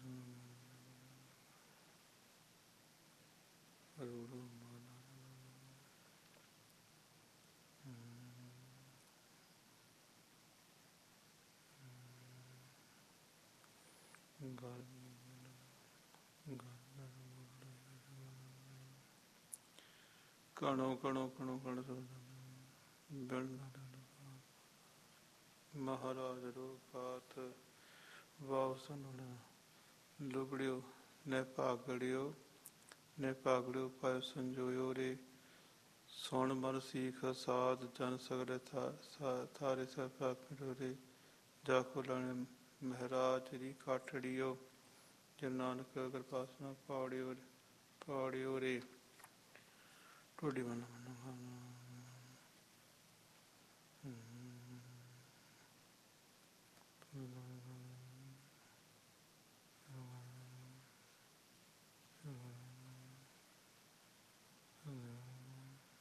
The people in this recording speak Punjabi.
ਕਣੋ ਕਣੋ ਕਣੋ ਕਣ ਮਹਾਰਾਜ ਰੂਪਾਤ ਵਾਵਸਨ ਲੁਗੜਿਓ ਨੇ ਭਾਗੜਿਓ ਪਾਇ ਸੰਜੋਇਓ ਰੇ ਸੁਣ ਮਨ ਸੀਖ ਸਾਧ ਜਨ ਸਗਲੇ ਥਾਰੇ ਸਭ ਪ੍ਰਾਪਿਓ ਰੇ ਜਾ ਕੋ ਲਾਣੇ ਮਹਾਰਾਜ ਰੀ ਕਾਠੜਿਓ ਜੇ ਨਾਨਕ ਕਿਰਪਾਸਨਾ ਪਾੜਿਓ ਰੇ ਢੋਡੀ ਮਨ